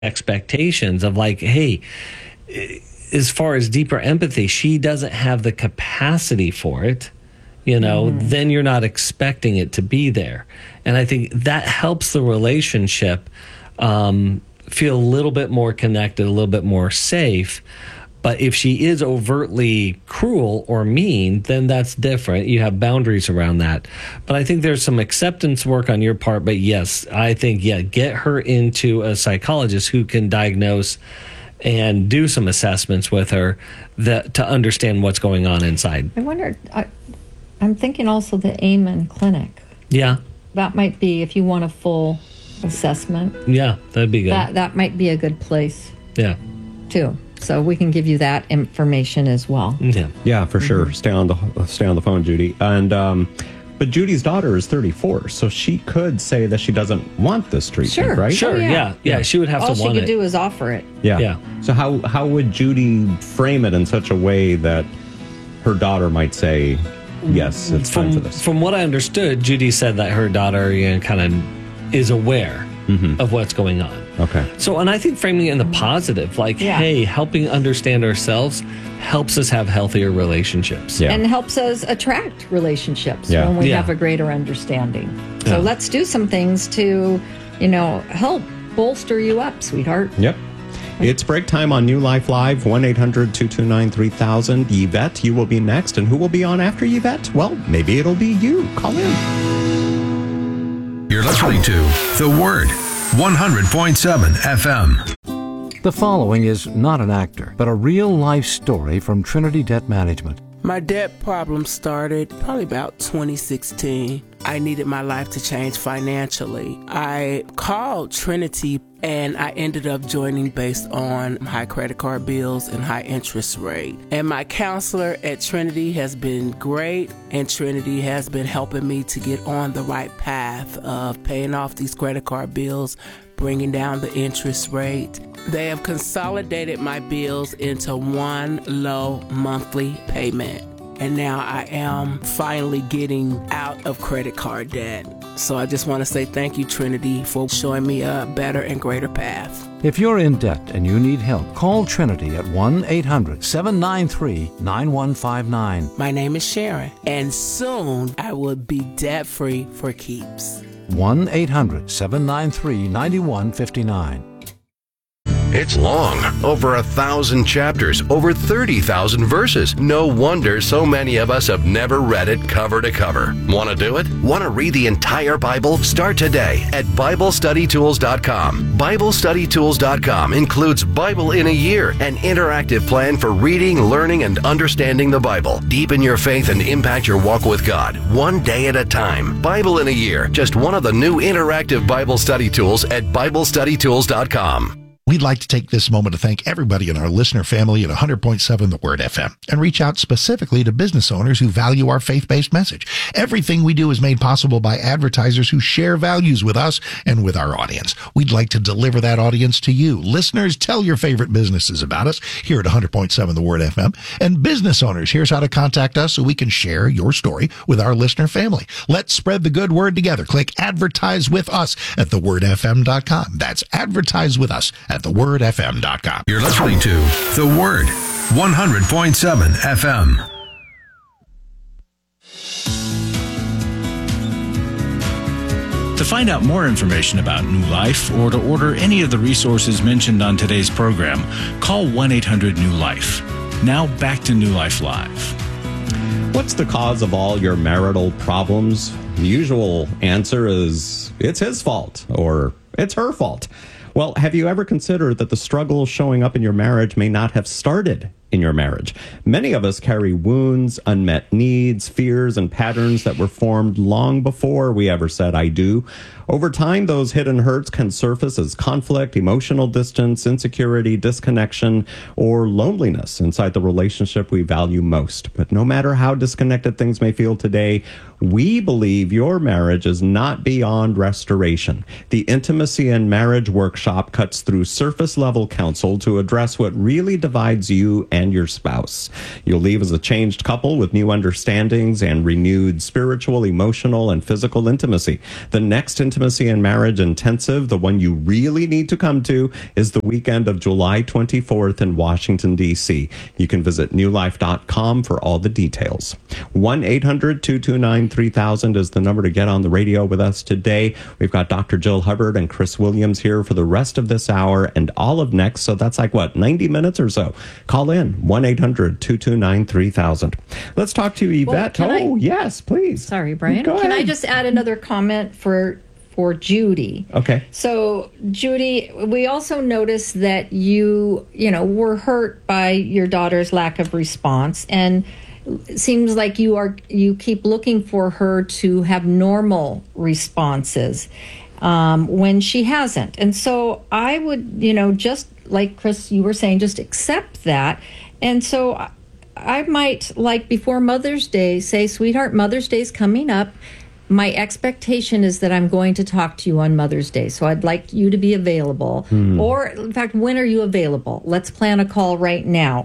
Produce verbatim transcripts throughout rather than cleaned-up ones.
expectations of like, hey, as far as deeper empathy, she doesn't have the capacity for it, you know, mm-hmm. then you're not expecting it to be there. And I think that helps the relationship um, feel a little bit more connected, a little bit more safe. But if she is overtly cruel or mean, then that's different. You have boundaries around that. But I think there's some acceptance work on your part. But yes, I think, yeah, get her into a psychologist who can diagnose and do some assessments with her that, to understand what's going on inside. I wonder, I, I'm thinking also the Amen Clinic. Yeah. That might be, if you want a full assessment. Yeah, that'd be good. That, that might be a good place. Yeah. Too. So we can give you that information as well. Yeah, yeah, for sure. Mm-hmm. Stay on the stay on the phone, Judy. And um, but Judy's daughter is thirty-four, so she could say that she doesn't want this treatment, sure, right? Sure, oh, yeah. yeah. yeah, She would have All to want it. All she could do is offer it. Yeah, yeah. So how how would Judy frame it in such a way that her daughter might say, "Yes, it's from, time for this"? From what I understood, Judy said that her daughter, you know, kind of is aware mm-hmm. of what's going on. Okay. So, and I think framing it in the positive, like, yeah. hey, helping understand ourselves helps us have healthier relationships. Yeah. And helps us attract relationships yeah. when we yeah. have a greater understanding. So yeah. let's do some things to, you know, help bolster you up, sweetheart. Yep. It's break time on New Life Live, one eight hundred two two nine three thousand. Yvette, you will be next. And who will be on after Yvette? Well, maybe it'll be you. Call in. You're listening to The Word. one hundred point seven F M. The following is not an actor, but a real-life story from Trinity Debt Management. My debt problem started probably about twenty sixteen. I needed my life to change financially. I called Trinity and I ended up joining based on high credit card bills and high interest rate. And my counselor at Trinity has been great, and Trinity has been helping me to get on the right path of paying off these credit card bills, bringing down the interest rate. They have consolidated my bills into one low monthly payment. And now I am finally getting out of credit card debt. So I just want to say thank you, Trinity, for showing me a better and greater path. If you're in debt and you need help, call Trinity at one eight hundred seven nine three nine one five nine. My name is Sharon, and soon I will be debt-free for keeps. one eight hundred seven nine three nine one five nine. It's long, over a thousand chapters, over thirty thousand verses. No wonder so many of us have never read it cover to cover. Want to do it? Want to read the entire Bible? Start today at Bible Study Tools dot com. Bible Study Tools dot com includes Bible in a Year, an interactive plan for reading, learning, and understanding the Bible. Deepen your faith and impact your walk with God, one day at a time. Bible in a Year, just one of the new interactive Bible study tools at Bible Study Tools dot com. We'd like to take this moment to thank everybody in our listener family at one hundred point seven The Word F M and reach out specifically to business owners who value our faith-based message. Everything we do is made possible by advertisers who share values with us and with our audience. We'd like to deliver that audience to you. Listeners, tell your favorite businesses about us here at one hundred point seven The Word F M. And business owners, here's how to contact us so we can share your story with our listener family. Let's spread the good word together. Click Advertise with Us at the word f m dot com. That's Advertise with Us at the word f m dot com. You're listening to The Word, one hundred point seven F M. To find out more information about New Life or to order any of the resources mentioned on today's program, call one eight hundred new life. Now back to New Life Live. What's the cause of all your marital problems? The usual answer is it's his fault or it's her fault. Well, have you ever considered that the struggle showing up in your marriage may not have started in your marriage? Many of us carry wounds, unmet needs, fears, and patterns that were formed long before we ever said I do. Over time, those hidden hurts can surface as conflict, emotional distance, insecurity, disconnection, or loneliness inside the relationship we value most. But no matter how disconnected things may feel today, we believe your marriage is not beyond restoration. The Intimacy and Marriage Workshop cuts through surface-level counsel to address what really divides you and and your spouse. You'll leave as a changed couple with new understandings and renewed spiritual, emotional, and physical intimacy. The next Intimacy and Marriage Intensive, the one you really need to come to, is the weekend of July twenty-fourth in Washington, D C. You can visit new life dot com for all the details. one eight hundred two two nine three thousand is the number to get on the radio with us today. We've got Doctor Jill Hubbard and Chris Williams here for the rest of this hour and all of next. So that's like, what, ninety minutes or so? Call in one eight hundred two two nine three thousand. Let's talk to Yvette. Well, oh, I, yes, please. Sorry, Brian. Go Can ahead. I just add another comment for for Judy? Okay. So, Judy, we also noticed that you, you know, were hurt by your daughter's lack of response, and it seems like you are you keep looking for her to have normal responses um, when she hasn't. And so I would, you know, just like Chris, you were saying, just accept that. And so I might, like before Mother's Day, say, sweetheart, Mother's Day's coming up. My expectation is that I'm going to talk to you on Mother's Day, so I'd like you to be available. Hmm. Or, in fact, when are you available? Let's plan a call right now.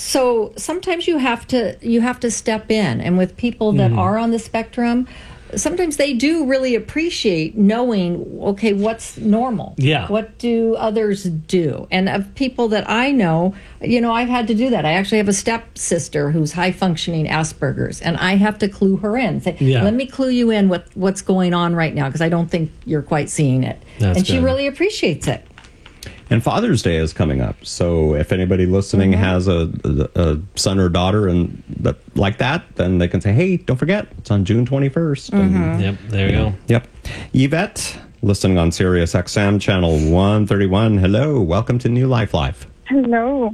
So sometimes you have to you have to step in, and with people that mm. are on the spectrum, sometimes they do really appreciate knowing, okay, what's normal? Yeah. What do others do? And of people that I know, you know, I've had to do that. I actually have a stepsister who's high-functioning Asperger's, and I have to clue her in. Say, yeah. let me clue you in with what's going on right now, because I don't think you're quite seeing it. That's and she good. really appreciates it. And Father's Day is coming up. So if anybody listening mm-hmm. has a, a, a son or daughter and that, like that, then they can say, hey, don't forget, it's on June twenty-first. Mm-hmm. And, yep, there you go. Yep. Yvette, listening on Sirius X M channel one thirty-one. Hello. Welcome to New Life Live. Hello.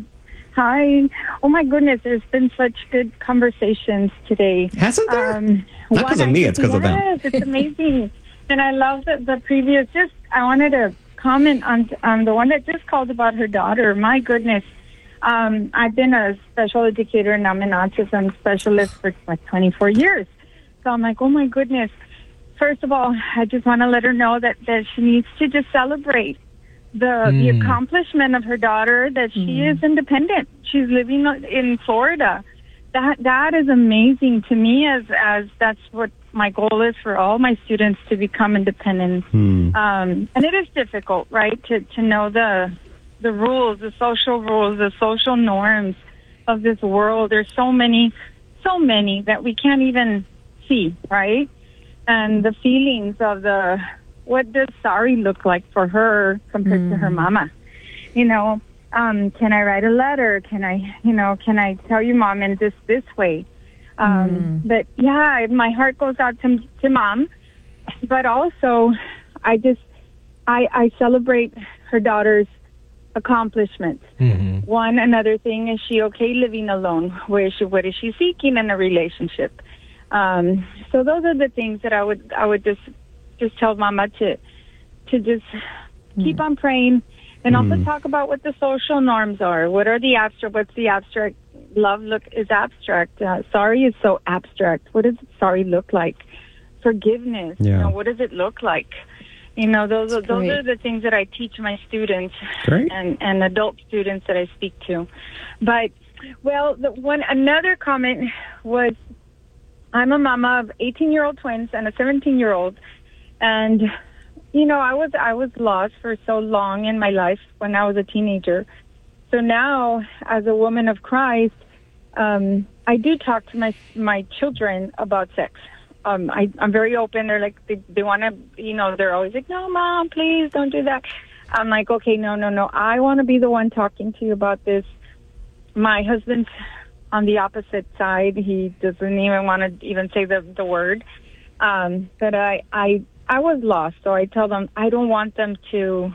Hi. Oh, my goodness. There's been such good conversations today. Hasn't there? Um, Not because of me. It's because yes, of them. Yes, it's amazing. And I love the, the previous, just, I wanted to comment on on the one that just called about her daughter. My goodness. Um, I've been a special educator and I'm an autism specialist for like twenty-four years. So I'm like, oh my goodness. First of all, I just want to let her know that, that she needs to just celebrate the, mm. the accomplishment of her daughter, that she mm. is independent. She's living in Florida. That that is amazing to me, as as that's what my goal is for all my students, to become independent. Hmm. Um, and it is difficult, right, to, to know the the rules, the social rules, the social norms of this world. There's so many, so many that we can't even see, right? And the feelings of the, what does sorry look like for her compared mm. to her mama? You know, um, can I write a letter? Can I, you know, can I tell you, Mom, in this this way? Um, mm. But yeah, my heart goes out to to Mom, but also I just I I celebrate her daughter's accomplishments. Mm-hmm. One another thing, is she okay living alone? Where is she? What is she seeking in a relationship? Um, so those are the things that I would I would just just tell Mama to to just mm. keep on praying, and mm. also talk about what the social norms are. What are the abstract? What's the abstract? Love look is abstract. Uh, sorry is so abstract. What does sorry look like? Forgiveness. Yeah. You know, what does it look like? You know, those are, those are the things that I teach my students Great. and and adult students that I speak to. But well, the one another comment was, I'm a mama of eighteen-year-old twins and a seventeen-year-old, and you know, I was I was lost for so long in my life when I was a teenager. So now, as a woman of Christ, um, I do talk to my my children about sex. Um, I, I'm very open. They're like, they, they want to, you know, they're always like, no, Mom, please don't do that. I'm like, okay, no, no, no. I want to be the one talking to you about this. My husband's on the opposite side. He doesn't even want to even say the, the word. Um, but I, I, I was lost. So I tell them, I don't want them to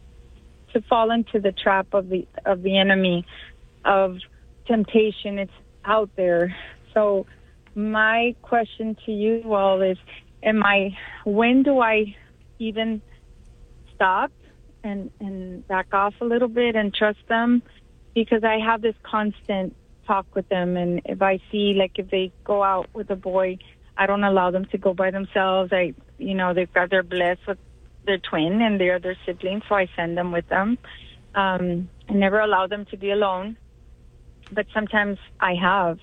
to fall into the trap of the of the enemy, of temptation. It's out there. So my question to you all is, am I, when do I even stop and, and back off a little bit and trust them? Because I have this constant talk with them, and if I see, like, if they go out with a boy, I don't allow them to go by themselves. I, you know, they've got, they're blessed with their twin and they're their siblings, so I send them with them. Um, I never allow them to be alone. but sometimes I have.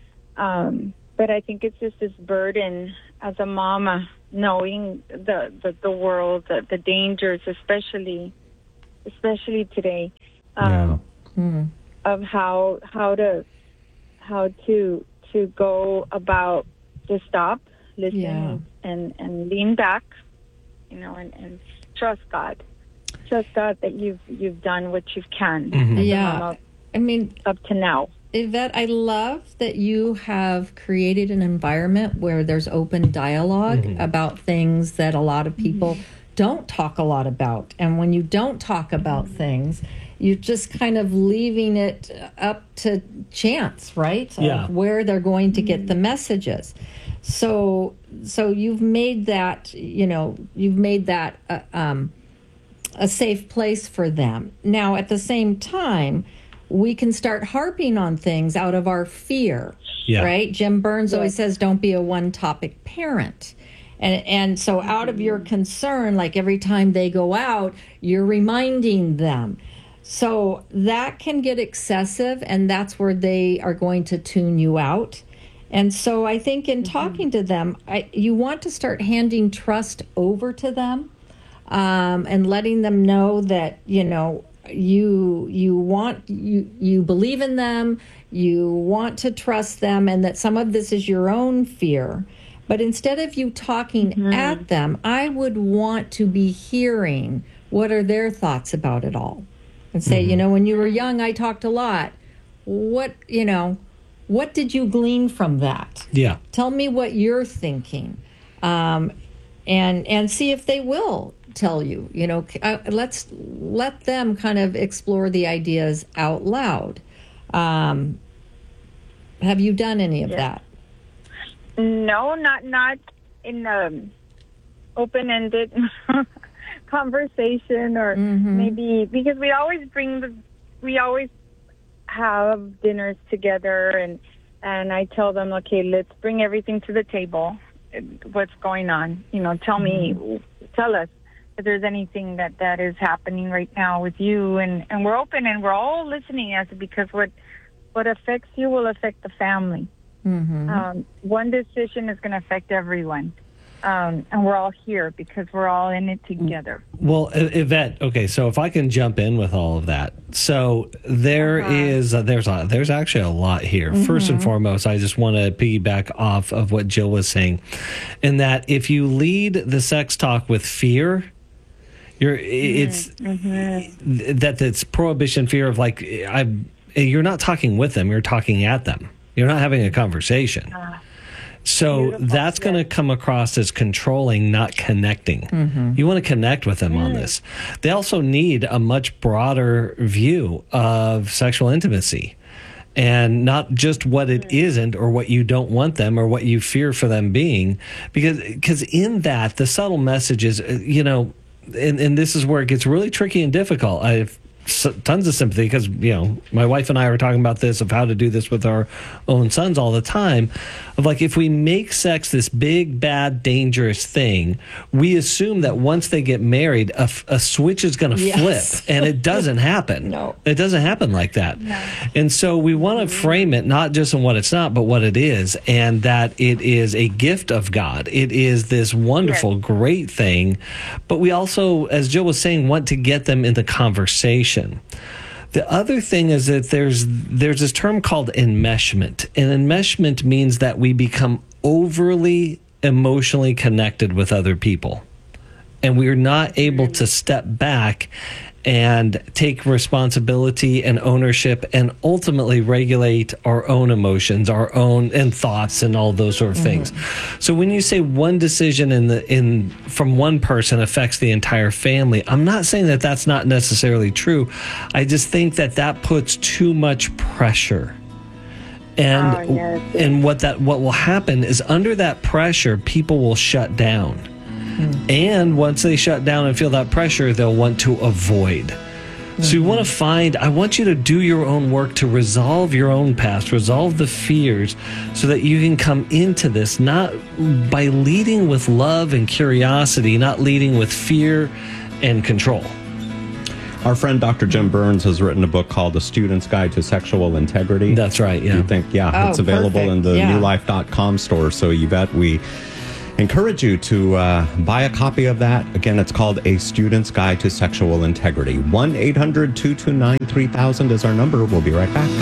Um, but I think it's just this burden as a mama, knowing the, the, the world, the, the dangers, especially, especially today, um, Yeah. Mm-hmm. of how, how to, how to, to go about to stop, listen, Yeah. and, and lean back, you know, and, and trust God. Trust God that you've, you've done what you can. as a Yeah. mama I mean, up to now. Yvette, I love that you have created an environment where there's open dialogue about things that a lot of people don't talk a lot about. And when you don't talk about things, you're just kind of leaving it up to chance, right? Yeah. Of where they're going to get the messages. So, so you've made that, you know, you've made that uh, um, a safe place for them. Now, at the same time, we can start harping on things out of our fear, Yeah. right? Jim Burns always says, don't be a one-topic parent. And, and so out of your concern, like every time they go out, you're reminding them. So that can get excessive, and that's where they are going to tune you out. And so I think in talking to them, I, you want to start handing trust over to them, um, and letting them know that, you know, you you want you you believe in them, you want to trust them, and that some of this is your own fear. But instead of you talking Mm-hmm. at them, I would want to be hearing what are their thoughts about it all. And say, you know, when you were young, I talked a lot. What, you know, what did you glean from that? Yeah. Tell me what you're thinking, um, and and see if they will tell you. You know, uh, let's let them kind of explore the ideas out loud. Um, have you done any of that? No, not not in um, open-ended conversation, or maybe because we always bring the, we always have dinners together, and and I tell them, okay, let's bring everything to the table. What's going on? You know, tell me, tell us if there's anything that that is happening right now with you, and and we're open and we're all listening, as because what what affects you will affect the family. Mm-hmm. Um, one decision is going to affect everyone. Um, and we're all here because we're all in it together. Well, I- Yvette, okay, so if I can jump in with all of that. So there Uh-huh. is, uh, there's a, there's actually a lot here. First and foremost, I just want to piggyback off of what Jill was saying, in that if you lead the sex talk with fear, you're, it's, that it's prohibition fear of like, I, you're not talking with them, you're talking at them. You're not having a conversation. So that's going to come across as controlling, not connecting. You want to connect with them on this. They also need a much broader view of sexual intimacy, and not just what it isn't, or what you don't want them, or what you fear for them being. Because because in that, the subtle messages, you know, and, and this is where it gets really tricky and difficult. I've tons of sympathy because, you know, my wife and I are talking about this, of how to do this with our own sons all the time, of like, if we make sex this big, bad, dangerous thing, we assume that once they get married, a, a switch is going to Yes. flip, and it doesn't happen. No. It doesn't happen like that. And so we want to frame it not just in what it's not, but what it is, and that it is a gift of God. It is this wonderful, great thing, but we also, as Jill was saying, want to get them in the conversation. The other thing is that there's there's this term called enmeshment, and enmeshment means that we become overly emotionally connected with other people, and we're not able to step back and take responsibility and ownership and ultimately regulate our own emotions, our own and thoughts and all those sort of things. So when you say one decision in the in from one person affects the entire family, I'm not saying that that's not necessarily true. I just think that that puts too much pressure. And Oh, yes. and what that what will happen is, under that pressure, people will shut down. And once they shut down and feel that pressure, they'll want to avoid. So you want to find, I want you to do your own work to resolve your own past, resolve the fears, so that you can come into this not by leading with love and curiosity, not leading with fear and control. Our friend Doctor Jim Burns has written a book called The Student's Guide to Sexual Integrity. That's right, yeah. You think, yeah, Oh, it's available perfect. in the Yeah. new life dot com store. So Yvette, we encourage you to uh, buy a copy of that. Again, it's called A Student's Guide to Sexual Integrity. one eight hundred two two nine three thousand is our number. We'll be right back.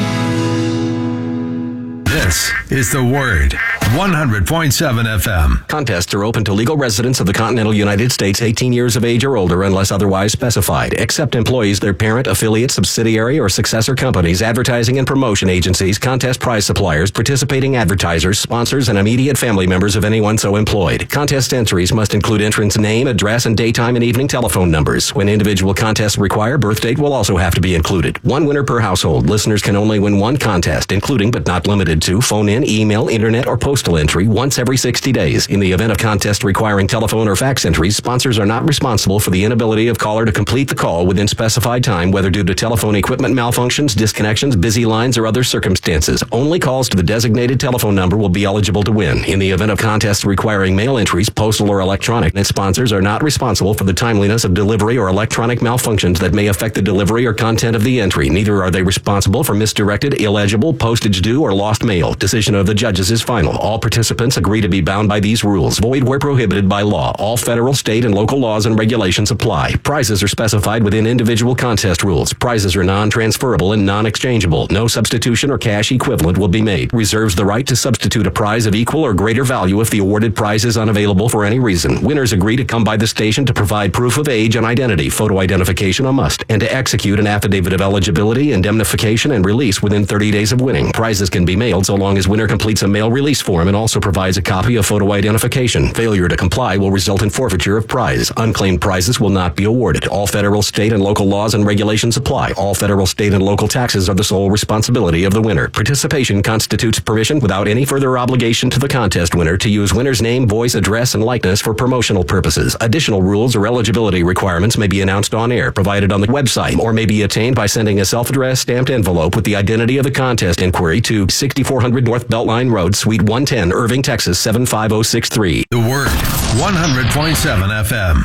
This is The Word, one hundred point seven F M. Contests are open to legal residents of the continental United States eighteen years of age or older unless otherwise specified, except employees, their parent, affiliate, subsidiary, or successor companies, advertising and promotion agencies, contest prize suppliers, participating advertisers, sponsors, and immediate family members of anyone so employed. Contest entries must include entrant's name, address, and daytime and evening telephone numbers. When individual contests require, birth date will also have to be included. One winner per household. Listeners can only win one contest, including but not limited to phone-in, email, internet, or postal entry once every sixty days. In the event of contest requiring telephone or fax entries, sponsors are not responsible for the inability of caller to complete the call within specified time, whether due to telephone equipment malfunctions, disconnections, busy lines, or other circumstances. Only calls to the designated telephone number will be eligible to win. In the event of contests requiring mail entries, postal or electronic, then sponsors are not responsible for the timeliness of delivery or electronic malfunctions that may affect the delivery or content of the entry. Neither are they responsible for misdirected, illegible, postage due, or lost mail. Decision of the judges is final. All participants agree to be bound by these rules. Void where prohibited by law. All federal, state, and local laws and regulations apply. Prizes are specified within individual contest rules. Prizes are non-transferable and non-exchangeable. No substitution or cash equivalent will be made. Reserves the right to substitute a prize of equal or greater value if the awarded prize is unavailable for any reason. Winners agree to come by the station to provide proof of age and identity, photo identification a must, and to execute an affidavit of eligibility, indemnification, and release within thirty days of winning. Prizes can be mailed so long as winner completes a mail release form and also provides a copy of photo identification. Failure to comply will result in forfeiture of prize. Unclaimed prizes will not be awarded. All federal, state, and local laws and regulations apply. All federal, state, and local taxes are the sole responsibility of the winner. Participation constitutes permission without any further obligation to the contest winner to use winner's name, voice, address, and likeness for promotional purposes. Additional rules or eligibility requirements may be announced on air, provided on the website, or may be attained by sending a self-addressed stamped envelope with the identity of the contest inquiry to sixty-four hundred North Beltline Road, Suite one ten, Irving, Texas, seven five zero six three. The Word, one hundred point seven F M.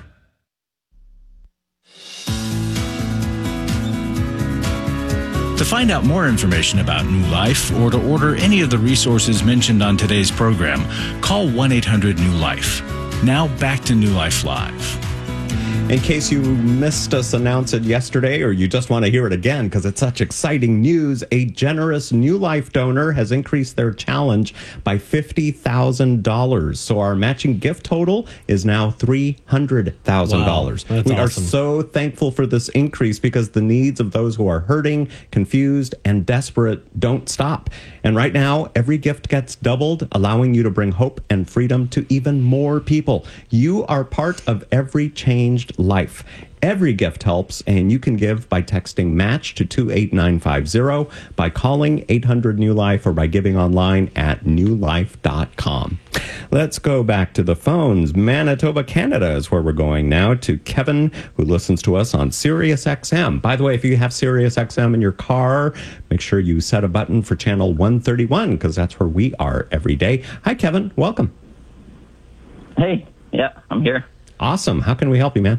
To find out more information about New Life or to order any of the resources mentioned on today's program, call one eight hundred new life. Now back to New Life Live. In case you missed us announce it yesterday or you just want to hear it again because it's such exciting news, a generous New Life donor has increased their challenge by fifty thousand dollars. So our matching gift total is now three hundred thousand dollars. Wow, that's we awesome. are so thankful for this increase because the needs of those who are hurting, confused, and desperate don't stop. And right now, every gift gets doubled, allowing you to bring hope and freedom to even more people. You are part of every changed life. Every gift helps, and you can give by texting MATCH to two eight nine five zero, by calling eight hundred new life, or by giving online at new life dot com. Let's go back to the phones. Manitoba, Canada is where we're going now, to Kevin, who listens to us on Sirius X M. By the way, if you have Sirius X M in your car, make sure you set a button for channel one thirty-one, because that's where we are every day. Hi, Kevin. Welcome. Hey. Yeah, I'm here. Awesome. How can we help you, man?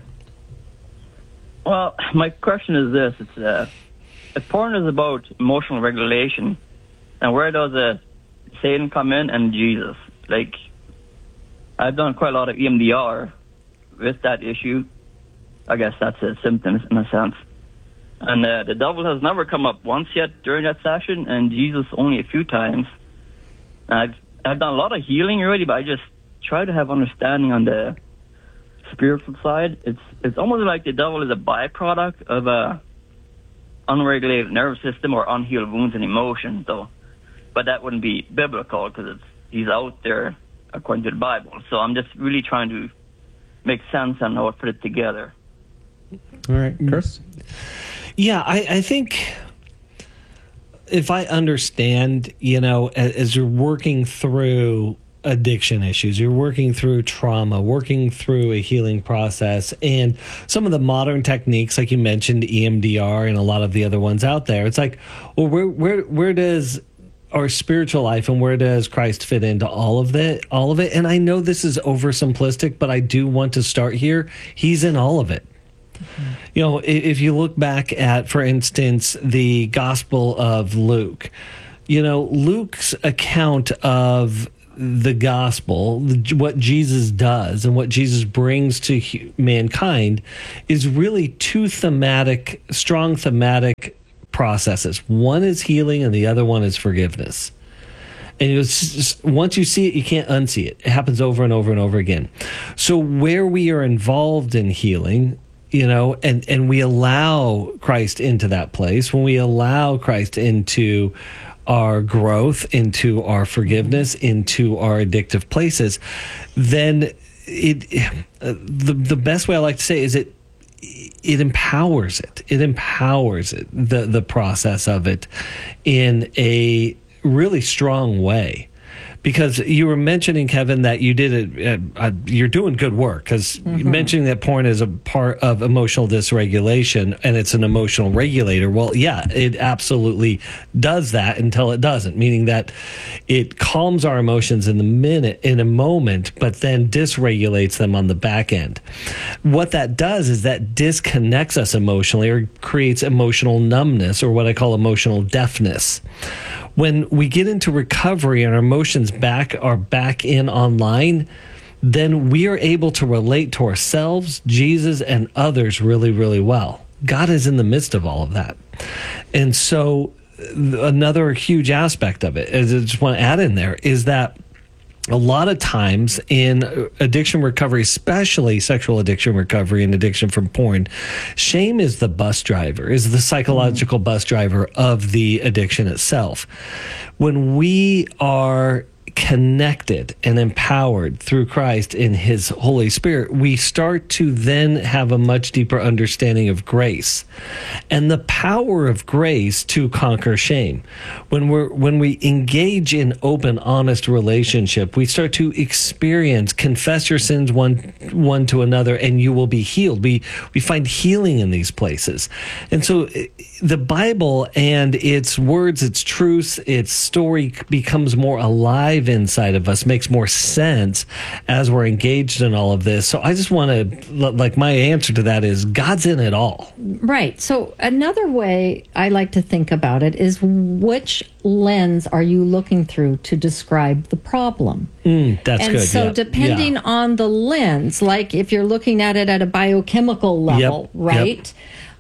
Well, my question is this. It's uh, if porn is about emotional regulation, and where does uh, Satan come in and Jesus? Like, I've done quite a lot of E M D R with that issue. I guess that's a symptoms in a sense. And uh, the devil has never come up once yet during that session, and Jesus only a few times. And I've, I've done a lot of healing already, but I just try to have understanding on the spiritual side. It's it's almost like the devil is a byproduct of a unregulated nervous system or unhealed wounds and emotions. So, but that wouldn't be biblical because it's he's out there according to the Bible. So I'm just really trying to make sense and how to put it together. All right, Chris? Yeah, I, I think if I understand, you know, as, as you're working through addiction issues, you're working through trauma, working through a healing process, and some of the modern techniques, like you mentioned, E M D R and a lot of the other ones out there, it's like, well, where where where does our spiritual life and where does Christ fit into all of it? All of it. And I know this is oversimplistic, but I do want to start here. He's in all of it. You know, i- if you look back at, for instance, the Gospel of Luke, you know, Luke's account of the gospel, the- what Jesus does and what Jesus brings to hu- mankind is really two thematic, strong thematic processes. One is healing and the other one is forgiveness. And it was just, once you see it, you can't unsee it. It happens over and over and over again. So where we are involved in healing, you know, and, and we allow Christ into that place, when we allow Christ into our growth, into our forgiveness, into our addictive places, then it uh, the the best way I like to say is it it empowers it. It empowers it, the the process of it in a really strong way. Because you were mentioning, Kevin, that you did it, uh, uh, you're doing good work, because mm-hmm. mentioning that porn is a part of emotional dysregulation and it's an emotional regulator. Well, yeah, it absolutely does that until it doesn't, meaning that it calms our emotions in the minute, in a moment, but then dysregulates them on the back end. What that does is that disconnects us emotionally or creates emotional numbness, or what I call emotional deafness. When we get into recovery and our emotions back are back in online, then we are able to relate to ourselves, Jesus, and others really, really well. God is in the midst of all of that. And so another huge aspect of it, as I just want to add in there, is that a lot of times in addiction recovery, especially sexual addiction recovery and addiction from porn, shame is the bus driver, is the psychological mm. bus driver of the addiction itself. When we are connected and empowered through Christ in his Holy Spirit, we start to then have a much deeper understanding of grace and the power of grace to conquer shame. When we're when we engage in open, honest relationship, we start to experience, confess your sins one one to another, and you will be healed. We we find healing in these places. And so the Bible and its words, its truths, its story becomes more alive inside of us, makes more sense as we're engaged in all of this. So I just want to, like, my answer to that is God's in it all. Right. So another way I like to think about it is, which lens are you looking through to describe the problem? Mm, that's and good. And so yep. depending yeah. on the lens, like if you're looking at it at a biochemical level, yep. right? Yep.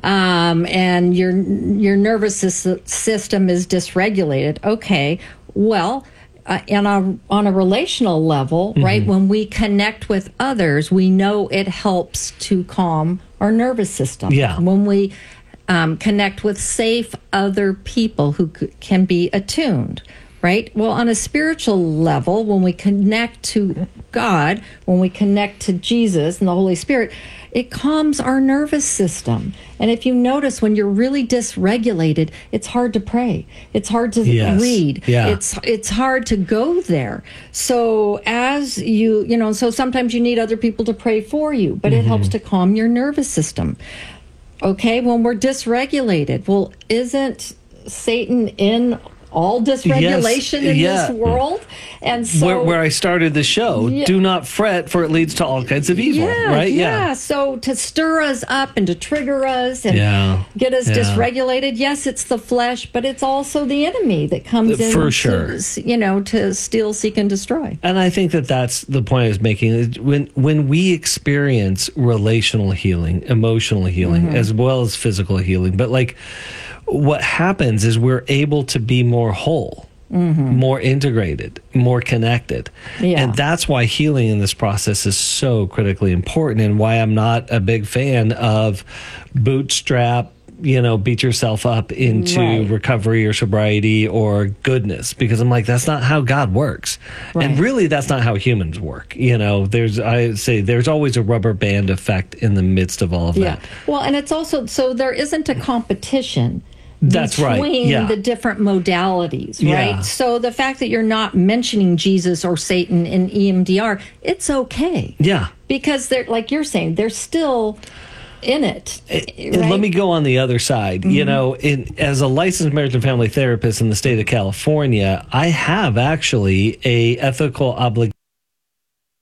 Um, and your your nervous system is dysregulated. Okay, well, uh, and on, on a relational level, mm-hmm. right, when we connect with others, we know it helps to calm our nervous system. Yeah. When we um, connect with safe other people who c- can be attuned, right? Well, on a spiritual level, when we connect to God, when we connect to Jesus and the Holy Spirit, it calms our nervous system. And if you notice, when you're really dysregulated, it's hard to pray. It's hard to yes. read. Yeah. It's it's hard to go there. So as you, you know, so sometimes you need other people to pray for you, but mm-hmm. it helps to calm your nervous system. Okay, when we're dysregulated, well, isn't Satan in all dysregulation yes, in yeah. this world? And so where, where I started the show, yeah. do not fret, for it leads to all kinds of evil, yeah, right? Yeah. yeah, so to stir us up and to trigger us and yeah. get us yeah. dysregulated, yes, it's the flesh, but it's also the enemy that comes in for sure. to, you know, to steal, seek, and destroy. And I think that that's the point I was making. When, when we experience relational healing, emotional healing, mm-hmm. as well as physical healing, but like what happens is we're able to be more whole. Mm-hmm. More integrated, more connected. Yeah. And that's why healing in this process is so critically important, and why I'm not a big fan of bootstrap, you know, beat yourself up into right. recovery or sobriety or goodness, because I'm like, that's not how God works. Right. And really, that's not how humans work. You know, there's, I say, there's always a rubber band effect in the midst of all of yeah. that. Well, and it's also, so there isn't a competition. That's between right. Yeah. the different modalities, right? Yeah. So the fact that you're not mentioning Jesus or Satan in E M D R, it's okay. Yeah. Because they're, like you're saying, they're still in it. And right? let me go on the other side. Mm-hmm. You know, in, as a licensed marriage and family therapist in the state of California, I have actually a ethical obligation